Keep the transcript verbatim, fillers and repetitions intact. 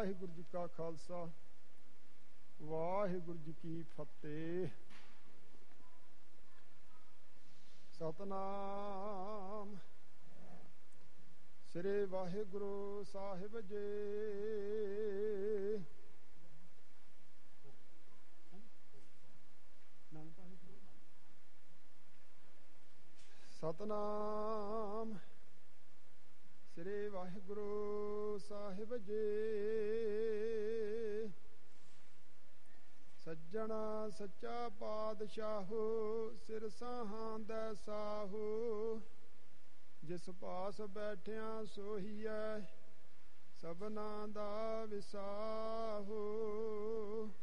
ਵਾਹਿਗੁਰੂ ਜੀ ਕਾ ਖਾਲਸਾ, ਵਾਹਿਗੁਰੂ ਜੀ ਕੀ ਫਤਿਹ। ਸਤਨਾਮ ਸ੍ਰੀ ਵਾਹਿਗੁਰੂ ਸਾਹਿਬ ਜੀ। ਸਤਨਾਮ ਸ੍ਰੀ ਵਾਹਿਗੁਰੂ ਸਾਹਿਬ ਜੀ। ਸੱਜਣਾ ਸੱਚਾ ਪਾਤਸ਼ਾਹੋ, ਸਿਰ ਸਾਹਾਂ ਦਾ ਸਾਹੋ, ਜਿਸ ਪਾਸ ਬੈਠਿਆ ਸੋਹੀਐ ਸਭਨਾ ਦਾ ਵਿਸਾਹੋ।